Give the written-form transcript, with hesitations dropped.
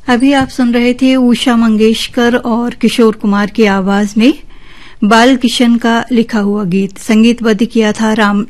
अभी आप सुन रहे थे उषा मंगेशकर और किशोर कुमार की आवाज में बाल किशन का लिखा हुआ गीत। संगीतबद्ध किया था